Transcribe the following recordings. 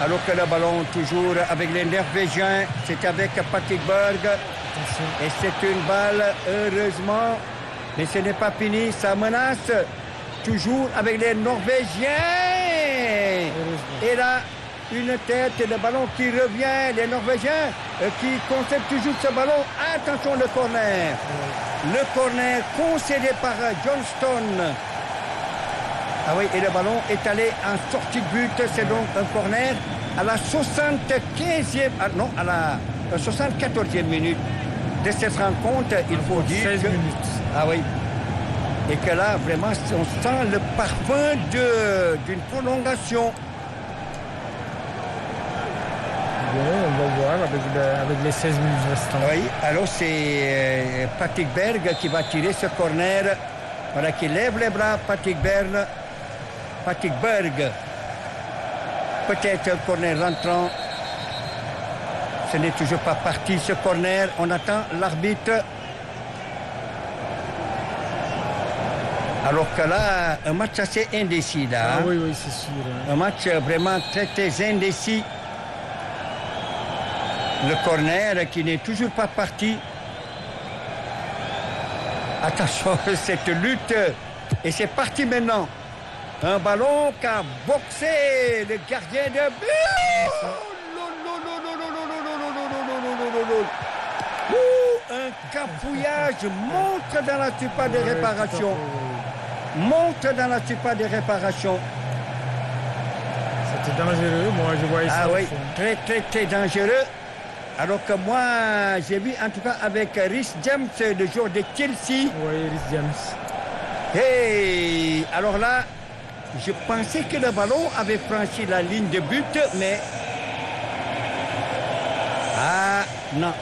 Alors que le ballon toujours avec les Norvégiens, c'est avec Patrick Berg. Et c'est une balle, heureusement, mais ce n'est pas fini, ça menace toujours avec les Norvégiens. Et là, une tête, le ballon qui revient, les Norvégiens qui concèdent toujours ce ballon. Attention, le corner. Le corner concédé par Johnston. Ah oui, et le ballon est allé en sortie de but. C'est donc un corner à la 75e, à la 74e minute de cette rencontre. Il faut dire 16 minutes. Ah oui. Et que là, vraiment, on sent le parfum d'une prolongation. Bon, on va voir avec les 16 minutes restantes. Oui, alors c'est Patrick Berg qui va tirer ce corner. Voilà, qui lève les bras, Patrick Berg. Peut-être un corner rentrant. Ce n'est toujours pas parti, ce corner. On attend l'arbitre. Alors que là, un match assez indécis, là. Ah oui, c'est sûr. Un match vraiment très, très indécis. Le corner qui n'est toujours pas parti. Attention, cette lutte. Et c'est parti maintenant. Un ballon qu'a boxé le gardien de but. Un cafouillage montre dans la surface de réparation. Montre dans la surface de réparation. C'était dangereux, moi je voyais ça. Ah oui, très très très dangereux. Alors que moi, j'ai vu en tout cas avec Rhys James, le joueur de Chelsea. Oui, Rhys James. Hey, alors là, je pensais que le ballon avait franchi la ligne de but, mais... Ah, non.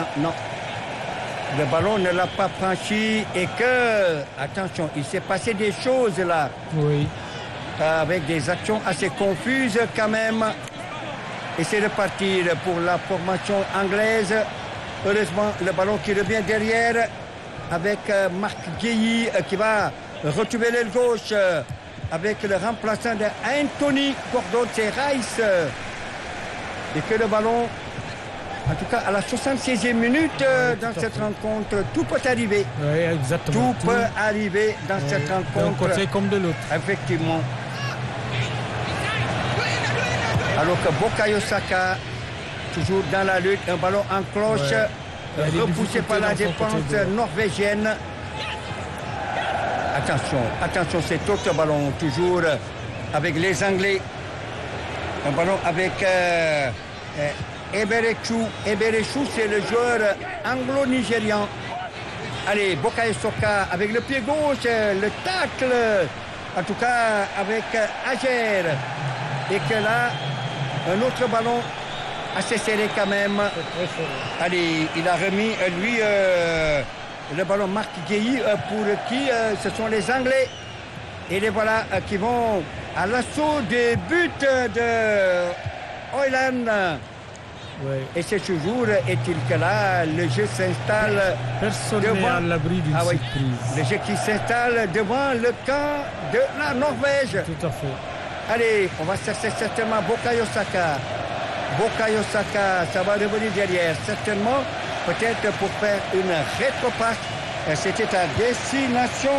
Le ballon ne l'a pas franchi et que... Attention, il s'est passé des choses là. Oui. Avec des actions assez confuses quand même. Et c'est de partir pour la formation anglaise. Heureusement, le ballon qui revient derrière avec Marc Guéhi qui va retrouver l'aile gauche avec le remplaçant de Anthony Gordon, c'est Rice. Et que le ballon, en tout cas à la 76e minute dans cette rencontre, tout peut arriver. Oui, exactement. Tout peut arriver dans cette rencontre. D'un côté comme de l'autre. Effectivement. Alors que Bukayo Saka, toujours dans la lutte, un ballon en cloche, repoussé par la défense norvégienne. Attention, cet autre ballon, toujours avec les Anglais. Un ballon avec Eberechou. Eberechou, c'est le joueur anglo-nigérian. Allez, Bukayo Saka avec le pied gauche, le tacle, en tout cas avec Ager. Et que là, un autre ballon assez serré quand même. Allez, il a remis, lui, le ballon Marc Guéhi pour qui ce sont les Anglais. Et les voilà qui vont à l'assaut des buts de Hoyland. Oui. Et c'est toujours, est-il que là, le jeu s'installe. Personne n'est à l'abri d'une surprise. Le jeu qui s'installe devant le camp de la Norvège. Tout à fait. Allez, on va chercher certainement Bukayo Saka. Bukayo Saka, ça va revenir derrière. Certainement, peut-être pour faire une rétropasse. C'était à destination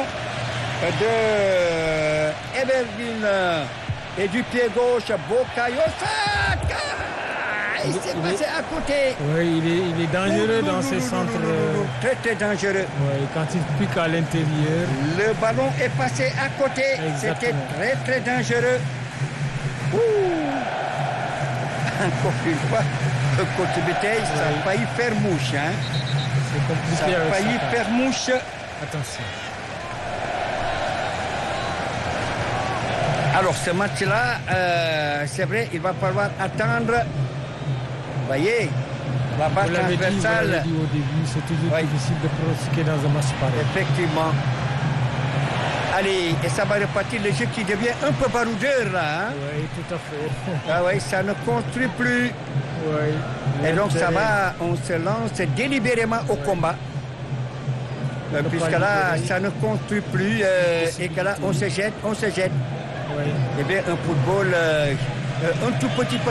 de Everville. Et du pied gauche, Bukayo Saka. Il s'est passé à côté. Oui, il est dangereux dans ces centres. Très, très dangereux. Oui, quand il pique à l'intérieur. Le ballon est passé à côté. C'était très, très dangereux. Ouh. Encore une fois, le côté Béteil, ça a failli faire mouche. Hein. C'est compliqué. Ça a failli faire mouche. Attention. Alors, ce match-là, c'est vrai, il va falloir attendre. Vous voyez, la barre transversale. Dit au début, c'est toujours difficile de pronostiquer dans un match pareil. Effectivement. Allez, et ça va repartir le jeu qui devient un peu baroudeur là. Hein? Oui, tout à fait. Ah oui, ça ne construit plus. Oui. Et donc ça va, on se lance délibérément au combat. Puisque là, ça ne construit plus et que là, on se jette. Oui. Eh bien, un football, un tout petit peu.